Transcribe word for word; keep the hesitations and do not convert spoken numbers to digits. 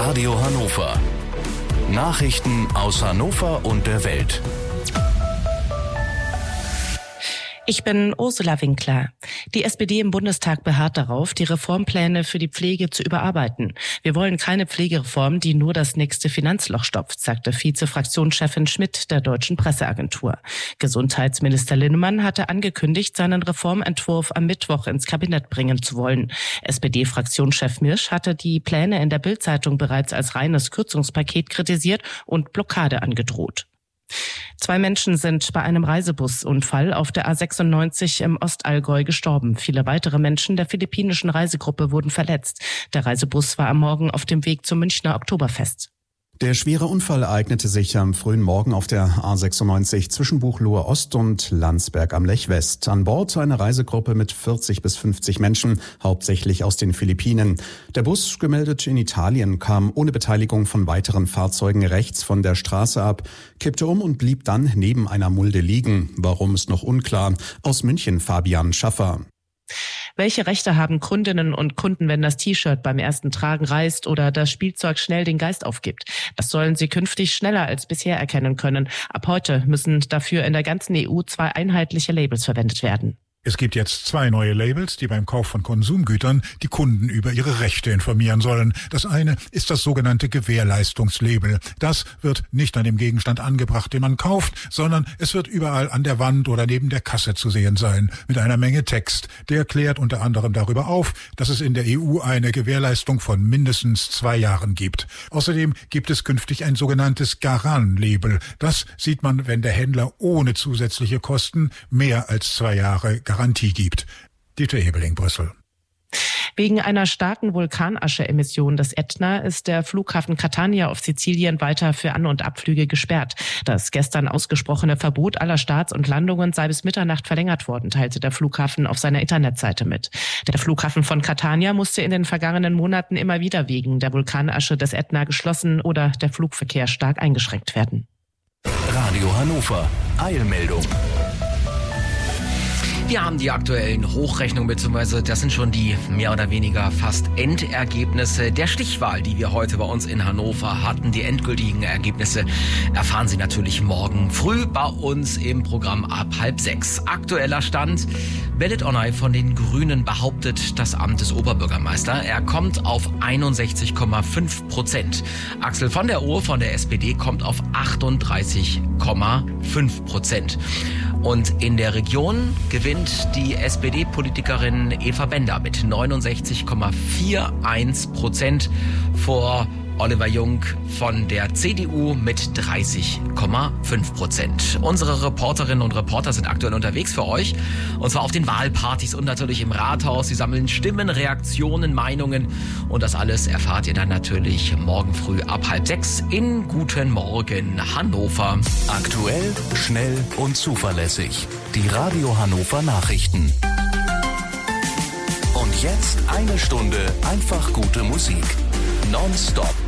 Radio Hannover. Nachrichten aus Hannover und der Welt. Ich bin Ursula Winkler. Die S P D im Bundestag beharrt darauf, die Reformpläne für die Pflege zu überarbeiten. Wir wollen keine Pflegereform, die nur das nächste Finanzloch stopft, sagte Vize-Fraktionschefin Schmidt der Deutschen Presseagentur. Gesundheitsminister Linnemann hatte angekündigt, seinen Reformentwurf am Mittwoch ins Kabinett bringen zu wollen. S P D-Fraktionschef Mirsch hatte die Pläne in der Bild-Zeitung bereits als reines Kürzungspaket kritisiert und Blockade angedroht. Zwei Menschen sind bei einem Reisebusunfall auf der A sechsundneunzig im Ostallgäu gestorben. Viele weitere Menschen der philippinischen Reisegruppe wurden verletzt. Der Reisebus war am Morgen auf dem Weg zum Münchner Oktoberfest. Der schwere Unfall ereignete sich am frühen Morgen auf der A sechsundneunzig zwischen Buchloe Ost und Landsberg am Lech West. An Bord eine Reisegruppe mit vierzig bis fünfzig Menschen, hauptsächlich aus den Philippinen. Der Bus, gemeldet in Italien, kam ohne Beteiligung von weiteren Fahrzeugen rechts von der Straße ab, kippte um und blieb dann neben einer Mulde liegen. Warum ist noch unklar. Aus München Fabian Schaffer. Welche Rechte haben Kundinnen und Kunden, wenn das T-Shirt beim ersten Tragen reißt oder das Spielzeug schnell den Geist aufgibt? Das sollen sie künftig schneller als bisher erkennen können. Ab heute müssen dafür in der ganzen E U zwei einheitliche Labels verwendet werden. Es gibt jetzt zwei neue Labels, die beim Kauf von Konsumgütern die Kunden über ihre Rechte informieren sollen. Das eine ist das sogenannte Gewährleistungslabel. Das wird nicht an dem Gegenstand angebracht, den man kauft, sondern es wird überall an der Wand oder neben der Kasse zu sehen sein, mit einer Menge Text. Der klärt unter anderem darüber auf, dass es in der E U eine Gewährleistung von mindestens zwei Jahren gibt. Außerdem gibt es künftig ein sogenanntes Garan-Label. Das sieht man, wenn der Händler ohne zusätzliche Kosten mehr als zwei Jahre Garantie gibt. Dieter Ebeling, Brüssel. Wegen einer starken Vulkanascheemission des Ätna ist der Flughafen Catania auf Sizilien weiter für An- und Abflüge gesperrt. Das gestern ausgesprochene Verbot aller Starts und Landungen sei bis Mitternacht verlängert worden, teilte der Flughafen auf seiner Internetseite mit. Der Flughafen von Catania musste in den vergangenen Monaten immer wieder wegen der Vulkanasche des Ätna geschlossen oder der Flugverkehr stark eingeschränkt werden. Radio Hannover. Eilmeldung. Wir haben die aktuellen Hochrechnungen, beziehungsweise das sind schon die mehr oder weniger fast Endergebnisse der Stichwahl, die wir heute bei uns in Hannover hatten. Die endgültigen Ergebnisse erfahren Sie natürlich morgen früh bei uns im Programm ab halb sechs. Aktueller Stand: Belit Onay von den Grünen behauptet das Amt des Oberbürgermeisters. Er kommt auf einundsechzig Komma fünf Prozent. Axel von der Ohe von der S P D kommt auf achtunddreißig Komma fünf Prozent. Und in der Region gewinnt die S P D-Politikerin Eva Bender mit neunundsechzig Komma einundvierzig Prozent vor Oliver Jung von der C D U mit dreißig Komma fünf Prozent. Unsere Reporterinnen und Reporter sind aktuell unterwegs für euch, und zwar auf den Wahlpartys und natürlich im Rathaus. Sie sammeln Stimmen, Reaktionen, Meinungen, und das alles erfahrt ihr dann natürlich morgen früh ab halb sechs in Guten Morgen Hannover. Aktuell, schnell und zuverlässig. Die Radio Hannover Nachrichten. Und jetzt eine Stunde einfach gute Musik. Nonstop.